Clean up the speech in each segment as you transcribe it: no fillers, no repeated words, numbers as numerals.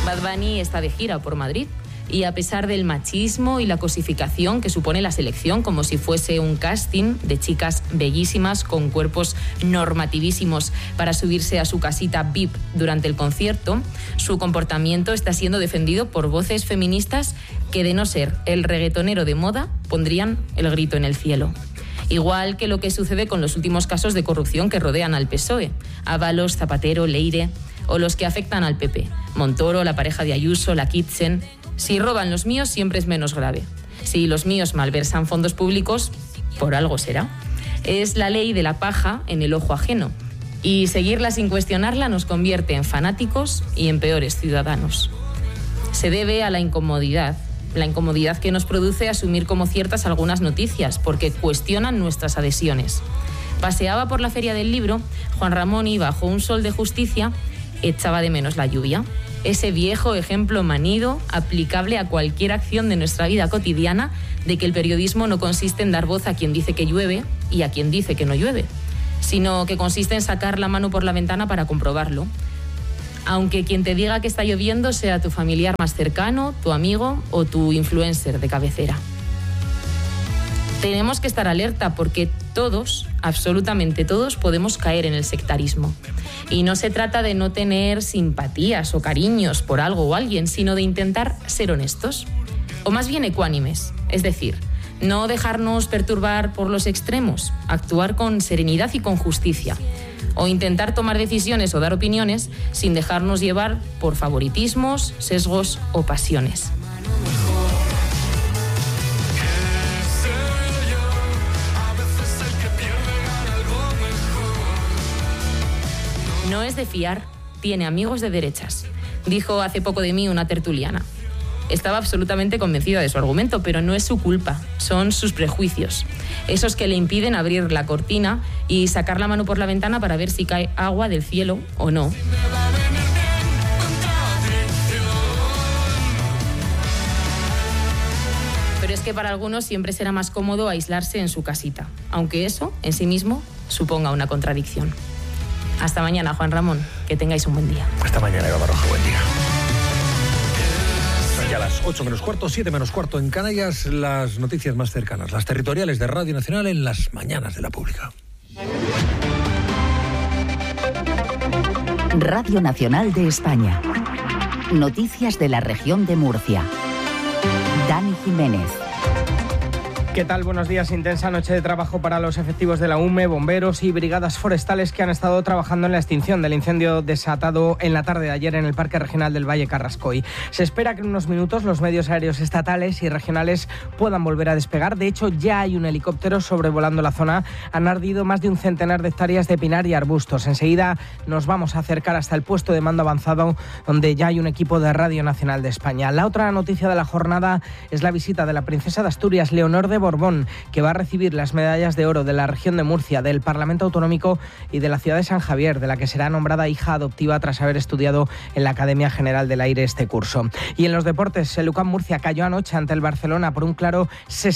Bad Bunny está de gira por Madrid y a pesar del machismo y la cosificación que supone la selección, como si fuese un casting de chicas bellísimas con cuerpos normativísimos para subirse a su casita VIP durante el concierto, su comportamiento está siendo defendido por voces feministas que, de no ser el reggaetonero de moda, pondrían el grito en el cielo. Igual que lo que sucede con los últimos casos de corrupción que rodean al PSOE, Ábalos, Zapatero, Leire, o los que afectan al PP, Montoro, la pareja de Ayuso, la Kitchen. Si roban los míos, siempre es menos grave. Si los míos malversan fondos públicos, por algo será. Es la ley de la paja en el ojo ajeno. Y seguirla sin cuestionarla nos convierte en fanáticos y en peores ciudadanos. Se debe a la incomodidad que nos produce asumir como ciertas algunas noticias, porque cuestionan nuestras adhesiones. Paseaba por la Feria del Libro, Juan Ramón y bajo un sol de justicia echaba de menos la lluvia. Ese viejo ejemplo manido, aplicable a cualquier acción de nuestra vida cotidiana, de que el periodismo no consiste en dar voz a quien dice que llueve y a quien dice que no llueve, sino que consiste en sacar la mano por la ventana para comprobarlo. Aunque quien te diga que está lloviendo sea tu familiar más cercano, tu amigo o tu influencer de cabecera. Tenemos que estar alerta porque todos, absolutamente todos, podemos caer en el sectarismo. Y no se trata de no tener simpatías o cariños por algo o alguien, sino de intentar ser honestos, o más bien ecuánimes, es decir, no dejarnos perturbar por los extremos, actuar con serenidad y con justicia, o intentar tomar decisiones o dar opiniones sin dejarnos llevar por favoritismos, sesgos o pasiones. No es de fiar, tiene amigos de derechas, dijo hace poco de mí una tertuliana. Estaba absolutamente convencida de su argumento, pero no es su culpa, son sus prejuicios, esos que le impiden abrir la cortina y sacar la mano por la ventana para ver si cae agua del cielo o no. Pero es que para algunos siempre será más cómodo aislarse en su casita, aunque eso en sí mismo suponga una contradicción. Hasta mañana, Juan Ramón. Que tengáis un buen día. Hasta mañana, Eva Baroja. Buen día. Son ya las 8 menos cuarto, 7 menos cuarto en Canarias. Las noticias más cercanas, las territoriales de Radio Nacional en las mañanas de la Pública. Radio Nacional de España. Noticias de la región de Murcia. Dani Jiménez. ¿Qué tal? Buenos días. Intensa noche de trabajo para los efectivos de la UME, bomberos y brigadas forestales que han estado trabajando en la extinción del incendio desatado en la tarde de ayer en el Parque Regional del Valle Carrascoy. Se espera que en unos minutos los medios aéreos estatales y regionales puedan volver a despegar. De hecho, ya hay un helicóptero sobrevolando la zona. Han ardido más de un centenar de hectáreas de pinar y arbustos. Enseguida nos vamos a acercar hasta el puesto de mando avanzado, donde ya hay un equipo de Radio Nacional de España. La otra noticia de la jornada es la visita de la princesa de Asturias, Leonor de Borbón, que va a recibir las medallas de oro de la región de Murcia, del Parlamento Autonómico y de la ciudad de San Javier, de la que será nombrada hija adoptiva tras haber estudiado en la Academia General del Aire este curso. Y en los deportes, el UCAM Murcia cayó anoche ante el Barcelona por un claro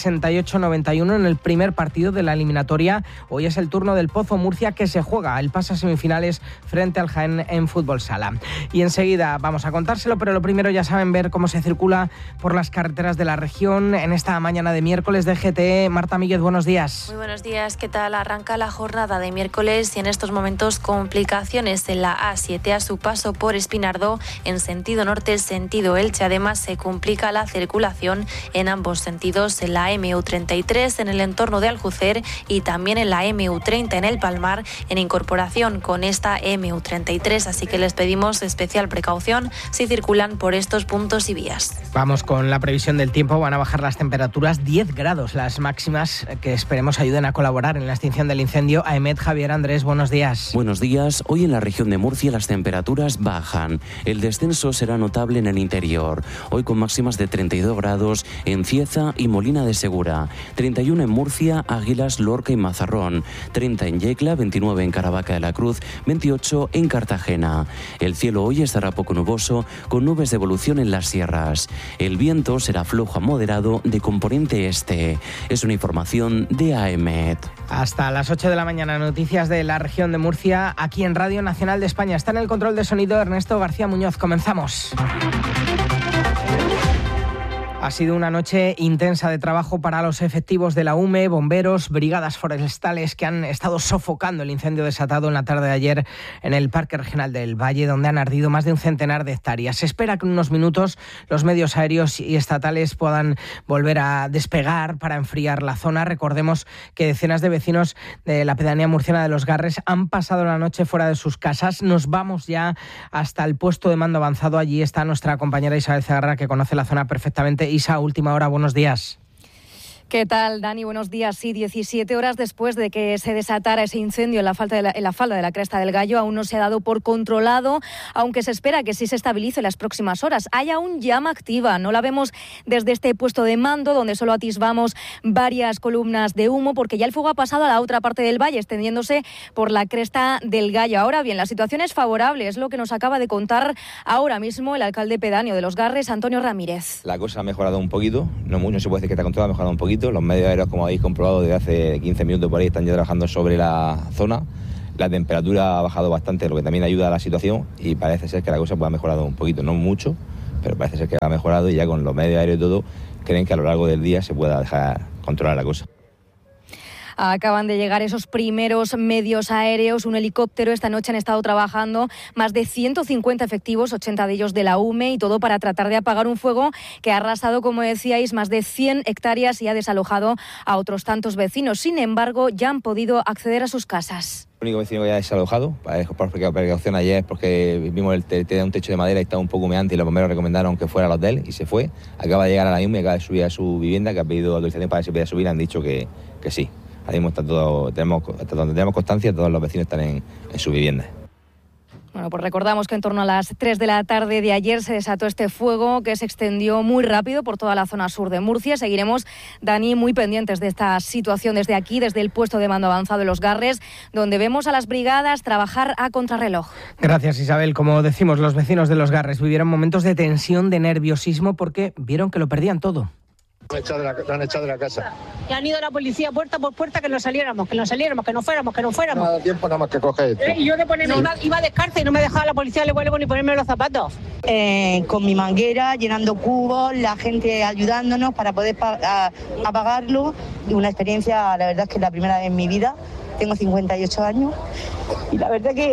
68-91 en el primer partido de la eliminatoria. Hoy es el turno del Pozo Murcia, que se juega el pase a semifinales frente al Jaén en fútbol sala. Y enseguida vamos a contárselo, pero lo primero, ya saben, ver cómo se circula por las carreteras de la región en esta mañana de miércoles de GTE. Marta Míguez, buenos días. Muy buenos días, ¿qué tal? Arranca la jornada de miércoles y en estos momentos complicaciones en la A7 a su paso por Espinardo en sentido norte, sentido Elche. Además se complica la circulación en ambos sentidos en la MU33 en el entorno de Aljucer y también en la MU30 en el Palmar en incorporación con esta MU33, así que les pedimos especial precaución si circulan por estos puntos y vías. Vamos con la previsión del tiempo. Van a bajar las temperaturas 10 grados, las máximas que esperemos ayuden a colaborar en la extinción del incendio. Aemet, Javier, Andrés, buenos días. Buenos días. Hoy en la región de Murcia las temperaturas bajan. El descenso será notable en el interior. Hoy con máximas de 32 grados en Cieza y Molina de Segura. 31 en Murcia, Águilas, Lorca y Mazarrón. 30 en Yecla, 29 en Caravaca de la Cruz, 28 en Cartagena. El cielo hoy estará poco nuboso, con nubes de evolución en las sierras. El viento será flojo a moderado de componente este. Es una información de AEMET. Hasta las 8 de la mañana, noticias de la región de Murcia, aquí en Radio Nacional de España. Está en el control de sonido Ernesto García Muñoz. Comenzamos. Ha sido una noche intensa de trabajo para los efectivos de la UME, bomberos, brigadas forestales que han estado sofocando el incendio desatado en la tarde de ayer en el Parque Regional del Valle, donde han ardido más de un centenar de hectáreas. Se espera que en unos minutos los medios aéreos y estatales puedan volver a despegar para enfriar la zona. Recordemos que decenas de vecinos de la pedanía murciana de Los Garres han pasado la noche fuera de sus casas. Nos vamos ya hasta el puesto de mando avanzado. Allí está nuestra compañera Isabel Cegarra, que conoce la zona perfectamente. Isa, última hora, buenos días. ¿Qué tal, Dani? Buenos días. Sí, 17 horas después de que se desatara ese incendio en la falda de la Cresta del Gallo, aún no se ha dado por controlado, aunque se espera que sí se estabilice en las próximas horas. Hay aún llama activa, no la vemos desde este puesto de mando, donde solo atisbamos varias columnas de humo, porque ya el fuego ha pasado a la otra parte del valle, extendiéndose por la Cresta del Gallo. Ahora bien, la situación es favorable, es lo que nos acaba de contar ahora mismo el alcalde pedáneo de Los Garres, Antonio Ramírez. La cosa ha mejorado un poquito, no mucho, se puede decir que está controlada, ha mejorado un poquito. Los medios aéreos, como habéis comprobado, desde hace 15 minutos por ahí están ya trabajando sobre la zona. La temperatura ha bajado bastante, lo que también ayuda a la situación, y parece ser que la cosa ha mejorado un poquito, no mucho, pero parece ser que ha mejorado, y ya con los medios aéreos y todo, creen que a lo largo del día se pueda dejar controlar la cosa. Acaban de llegar esos primeros medios aéreos, un helicóptero. Esta noche han estado trabajando más de 150 efectivos, 80 de ellos de la UME, y todo para tratar de apagar un fuego que ha arrasado, como decíais, más de 100 hectáreas y ha desalojado a otros tantos vecinos. Sin embargo, ya han podido acceder a sus casas. El único vecino que ya ha desalojado, por precaución ayer, porque vimos tenía un techo de madera y estaba un poco humeante, y los bomberos recomendaron que fuera al hotel, y se fue. Acaba de llegar a la UME y acaba de subir a su vivienda, que ha pedido autorización para que se pudiera subir. Han dicho que sí. Ahí mismo está todo, hasta donde tenemos constancia, todos los vecinos están en su vivienda. Bueno, pues recordamos que en torno a las 3 de la tarde de ayer se desató este fuego que se extendió muy rápido por toda la zona sur de Murcia. Seguiremos, Dani, muy pendientes de esta situación desde aquí, desde el puesto de mando avanzado de Los Garres, donde vemos a las brigadas trabajar a contrarreloj. Gracias, Isabel. Como decimos, los vecinos de Los Garres vivieron momentos de tensión, de nerviosismo, porque vieron que lo perdían todo. Lo han echado de la casa. Y han ido a la policía puerta por puerta que no saliéramos, que no fuéramos. No ha dado tiempo nada más que coger esto. Y yo de ponerme, iba descalza y no me dejaba la policía ni ponerme los zapatos. Con mi manguera, llenando cubos, la gente ayudándonos para poder apagarlo. Y una experiencia, la verdad es que es la primera vez en mi vida. Tengo 58 años y la verdad que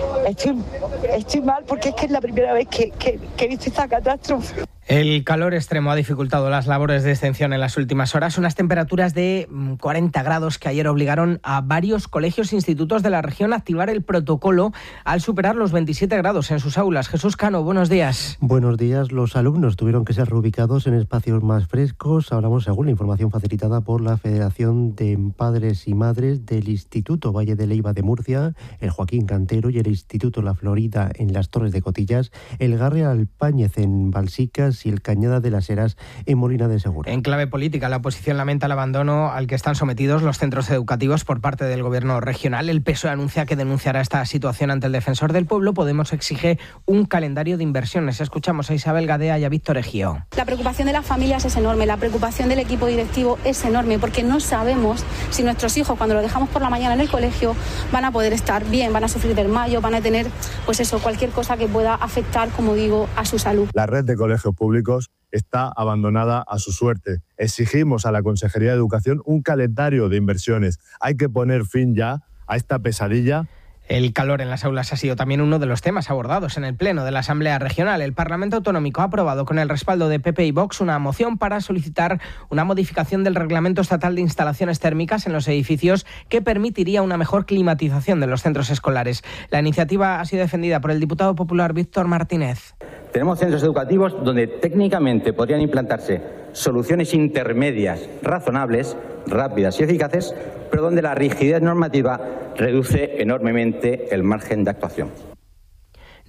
estoy mal, porque es que es la primera vez que he visto esta catástrofe. El calor extremo ha dificultado las labores de extinción en las últimas horas. Unas temperaturas de 40 grados que ayer obligaron a varios colegios e institutos de la región a activar el protocolo al superar los 27 grados en sus aulas. Jesús Cano, buenos días. Buenos días. Los alumnos tuvieron que ser reubicados en espacios más frescos. Hablamos según la información facilitada por la Federación de Padres y Madres del Instituto Valle de Leiva de Murcia, el Joaquín Cantero, y el Instituto La Florida en las Torres de Cotillas, el Garre Alpáñez en Balsicas y el Cañada de las Heras en Molina de Segura. En clave política, la oposición lamenta el abandono al que están sometidos los centros educativos por parte del gobierno regional. El PSOE anuncia que denunciará esta situación ante el Defensor del Pueblo. Podemos exige un calendario de inversiones. Escuchamos a Isabel Gadea y a Víctor Ejío. La preocupación de las familias es enorme, la preocupación del equipo directivo es enorme, porque no sabemos si nuestros hijos, cuando los dejamos por la mañana en el colegio, van a poder estar bien, van a sufrir desmayo, van a tener, cualquier cosa que pueda afectar, como digo, a su salud. La red de colegios públicos está abandonada a su suerte. Exigimos a la Consejería de Educación un calendario de inversiones. Hay que poner fin ya a esta pesadilla. El calor en las aulas ha sido también uno de los temas abordados en el Pleno de la Asamblea Regional. El Parlamento Autonómico ha aprobado con el respaldo de PP y Vox una moción para solicitar una modificación del Reglamento Estatal de Instalaciones Térmicas en los edificios que permitiría una mejor climatización de los centros escolares. La iniciativa ha sido defendida por el diputado popular Víctor Martínez. Tenemos centros educativos donde técnicamente podrían implantarse soluciones intermedias, razonables, rápidas y eficaces, pero donde la rigidez normativa reduce enormemente el margen de actuación.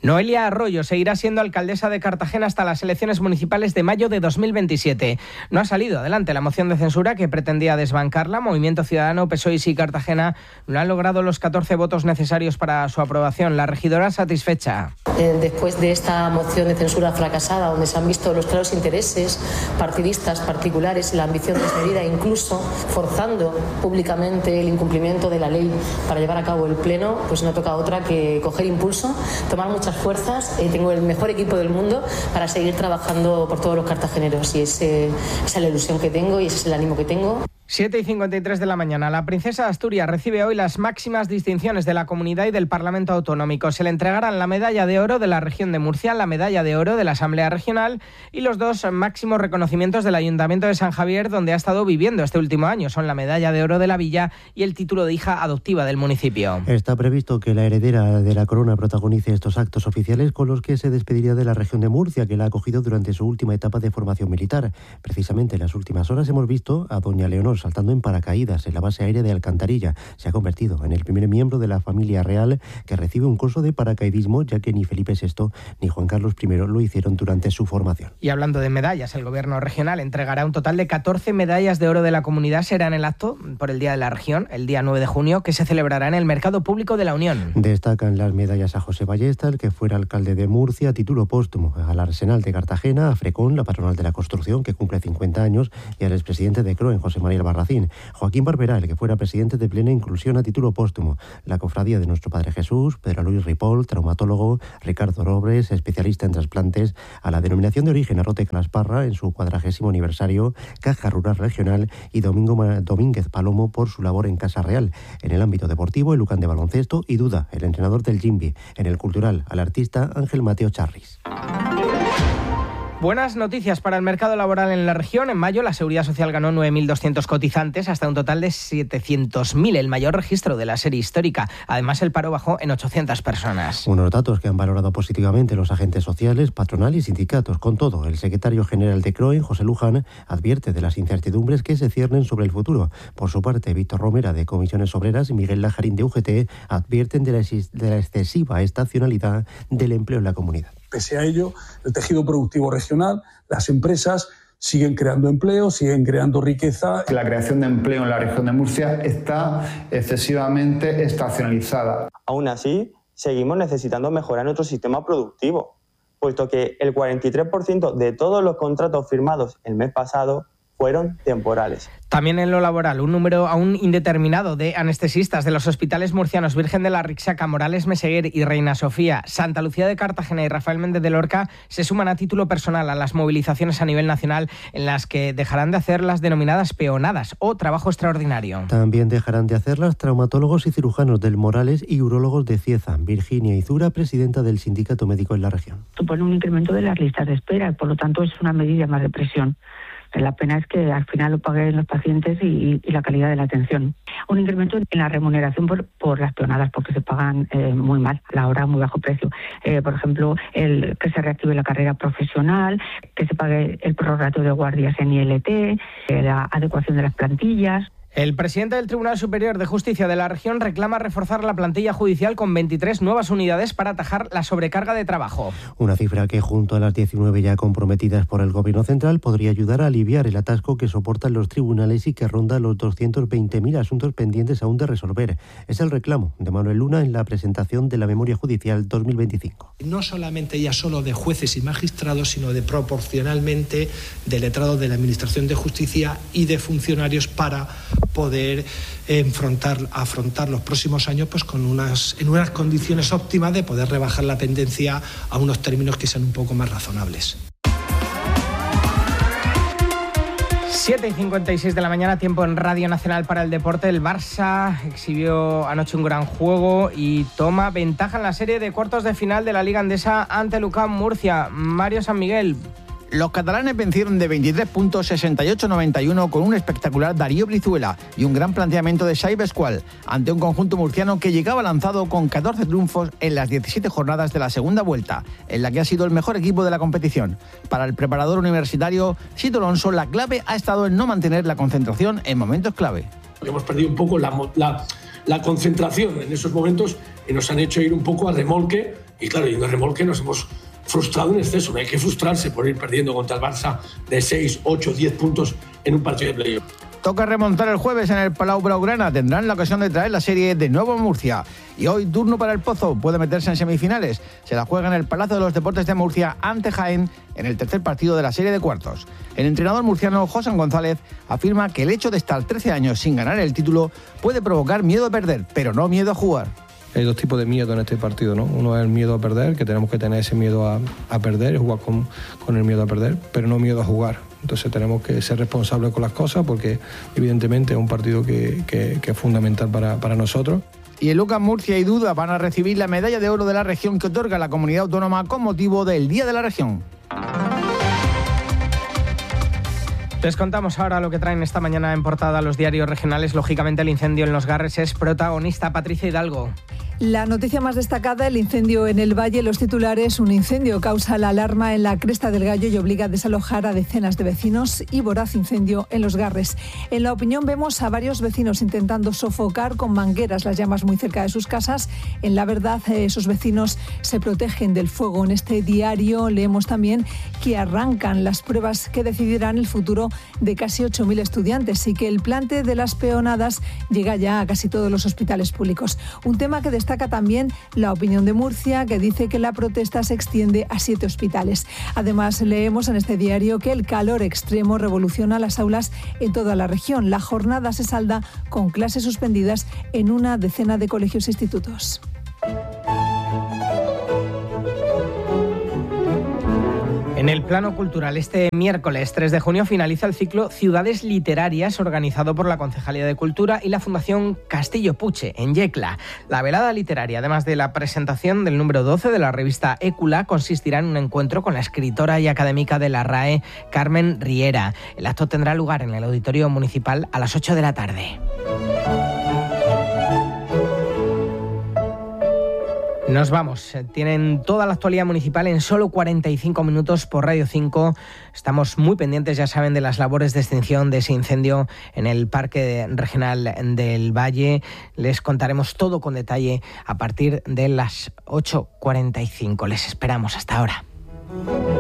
Noelia Arroyo seguirá siendo alcaldesa de Cartagena hasta las elecciones municipales de mayo de 2027. No ha salido adelante la moción de censura que pretendía desbancarla. Movimiento Ciudadano, PSOE y Sí Cartagena no han logrado los 14 votos necesarios para su aprobación. La regidora satisfecha. Después de esta moción de censura fracasada, donde se han visto los claros intereses partidistas, particulares y la ambición desmedida, incluso forzando públicamente el incumplimiento de la ley para llevar a cabo el pleno, pues no toca otra que coger impulso, tomar muchas fuerzas. Tengo el mejor equipo del mundo para seguir trabajando por todos los cartageneros y esa es la ilusión que tengo y ese es el ánimo que tengo. 7:53 de la mañana. La princesa de Asturias recibe hoy las máximas distinciones de la Comunidad y del Parlamento Autonómico. Se le entregarán la Medalla de Oro de la Región de Murcia, la Medalla de Oro de la Asamblea Regional y los dos máximos reconocimientos del Ayuntamiento de San Javier, donde ha estado viviendo este último año. Son la Medalla de Oro de la Villa y el título de hija adoptiva del municipio. Está previsto que la heredera de la corona protagonice estos actos oficiales con los que se despediría de la Región de Murcia, que la ha acogido durante su última etapa de formación militar. Precisamente en las últimas horas hemos visto a doña Leonor saltando en paracaídas en la base aérea de Alcantarilla. Se ha convertido en el primer miembro de la familia real que recibe un curso de paracaidismo, ya que ni Felipe VI ni Juan Carlos I lo hicieron durante su formación. Y hablando de medallas, el Gobierno regional entregará un total de 14 medallas de oro de la Comunidad. Será en el acto por el Día de la Región, el día 9 de junio, que se celebrará en el Mercado Público de la Unión. Destacan las medallas a José Ballesta, el que fuera alcalde de Murcia, a título póstumo, al Arsenal de Cartagena, a Frecón, la patronal de la construcción, que cumple 50 años, y al expresidente de CROEN, José María Albarracín. Joaquín Barberá, el que fuera presidente de Plena Inclusión, a título póstumo, la Cofradía de Nuestro Padre Jesús, Pedro Luis Ripoll, traumatólogo, Ricardo Robres, especialista en trasplantes, a la denominación de origen Arrote Calasparra en su 40º aniversario, Caja Rural Regional, y Domínguez Palomo por su labor en Casa Real. En el ámbito deportivo, el Lucan de baloncesto y Duda, el entrenador del Jimbi. En el cultural, al artista Ángel Mateo Charris. Buenas noticias para el mercado laboral en la región. En mayo la Seguridad Social ganó 9.200 cotizantes hasta un total de 700.000, el mayor registro de la serie histórica. Además, el paro bajó en 800 personas. Unos datos que han valorado positivamente los agentes sociales, patronal y sindicatos. Con todo, el secretario general de CROEN, José Luján, advierte de las incertidumbres que se ciernen sobre el futuro. Por su parte, Víctor Romera, de Comisiones Obreras, y Miguel Lajarín, de UGT, advierten de la excesiva estacionalidad del empleo en la comunidad. Pese a ello, el tejido productivo regional, las empresas siguen creando empleo, siguen creando riqueza. La creación de empleo en la región de Murcia está excesivamente estacionalizada. Aún así, seguimos necesitando mejorar nuestro sistema productivo, puesto que el 43% de todos los contratos firmados el mes pasado fueron temporales. También en lo laboral, un número aún indeterminado de anestesistas de los hospitales murcianos Virgen de la Rixaca, Morales Meseguer y Reina Sofía, Santa Lucía de Cartagena y Rafael Méndez de Lorca se suman a título personal a las movilizaciones a nivel nacional en las que dejarán de hacer las denominadas peonadas o trabajo extraordinario. También dejarán de hacerlas traumatólogos y cirujanos del Morales y urólogos de Cieza. Virginia Izura, presidenta del Sindicato Médico en la región. Supone un incremento de las listas de espera y por lo tanto es una medida más de presión. La pena es que al final lo paguen los pacientes y la calidad de la atención. Un incremento en la remuneración por las peonadas, porque se pagan muy mal, a la hora muy bajo precio. Por ejemplo, que se reactive la carrera profesional, que se pague el prorrateo de guardias en ILT, la adecuación de las plantillas. El presidente del Tribunal Superior de Justicia de la región reclama reforzar la plantilla judicial con 23 nuevas unidades para atajar la sobrecarga de trabajo. Una cifra que, junto a las 19 ya comprometidas por el Gobierno central, podría ayudar a aliviar el atasco que soportan los tribunales y que ronda los 220.000 asuntos pendientes aún de resolver. Es el reclamo de Manuel Luna en la presentación de la Memoria Judicial 2025. No solamente ya solo de jueces y magistrados, sino de proporcionalmente de letrados de la Administración de Justicia y de funcionarios para poder afrontar los próximos años pues en unas condiciones óptimas de poder rebajar la pendencia a unos términos que sean un poco más razonables. 7:56 de la mañana, tiempo en Radio Nacional para el deporte. El Barça exhibió anoche un gran juego y toma ventaja en la serie de cuartos de final de la Liga Endesa ante el UCAM Murcia. Mario San Miguel. Los catalanes vencieron de 23 puntos 68-91 con un espectacular Darío Brizuela y un gran planteamiento de Xavi Pascual ante un conjunto murciano que llegaba lanzado con 14 triunfos en las 17 jornadas de la segunda vuelta, en la que ha sido el mejor equipo de la competición. Para el preparador universitario Sito Alonso, la clave ha estado en no mantener la concentración en momentos clave. Hemos perdido un poco la concentración en esos momentos y nos han hecho ir un poco a remolque Y claro, yendo a remolque nos hemos frustrado en exceso. No hay que frustrarse por ir perdiendo contra el Barça de 6, 8, 10 puntos en un partido de playoff. Toca remontar el jueves en el Palau Blaugrana. Tendrán la ocasión de traer la serie de nuevo a Murcia. Y hoy turno para el Pozo. Puede meterse en semifinales. Se la juega en el Palacio de los Deportes de Murcia ante Jaén en el tercer partido de la serie de cuartos. El entrenador murciano José González afirma que el hecho de estar 13 años sin ganar el título puede provocar miedo a perder, pero no miedo a jugar. Hay dos tipos de miedo en este partido, ¿no? Uno es el miedo a perder, que tenemos que tener ese miedo a perder, jugar con el miedo a perder, pero no miedo a jugar. Entonces tenemos que ser responsables con las cosas porque evidentemente es un partido que es fundamental para nosotros. Y el UCAM Murcia y Duda van a recibir la medalla de oro de la región que otorga la comunidad autónoma con motivo del Día de la Región. Les contamos ahora lo que traen esta mañana en portada los diarios regionales. Lógicamente el incendio en Los Garres es protagonista. Patricia Hidalgo. La noticia más destacada, el incendio en el Valle. Los titulares: un incendio causa la alarma en la Cresta del Gallo y obliga a desalojar a decenas de vecinos, y voraz incendio en Los Garres. En La Opinión vemos a varios vecinos intentando sofocar con mangueras las llamas muy cerca de sus casas. En La Verdad, esos vecinos se protegen del fuego. En este diario leemos también que arrancan las pruebas que decidirán el futuro de casi 8.000 estudiantes y que el plante de las peonadas llega ya a casi todos los hospitales públicos. Un tema que destaca también La Opinión de Murcia, que dice que la protesta se extiende a 7 hospitales. Además, leemos en este diario que el calor extremo revoluciona las aulas en toda la región. La jornada se salda con clases suspendidas en una decena de colegios e institutos. En el plano cultural, este miércoles 3 de junio finaliza el ciclo Ciudades Literarias, organizado por la Concejalía de Cultura y la Fundación Castillo Puche, en Yecla. La velada literaria, además de la presentación del número 12 de la revista Écula, consistirá en un encuentro con la escritora y académica de la RAE, Carmen Riera. El acto tendrá lugar en el Auditorio Municipal a las 8 de la tarde. Nos vamos. Tienen toda la actualidad municipal en solo 45 minutos por Radio 5. Estamos muy pendientes, ya saben, de las labores de extinción de ese incendio en el Parque Regional del Valle. Les contaremos todo con detalle a partir de las 8:45. Les esperamos. Hasta ahora.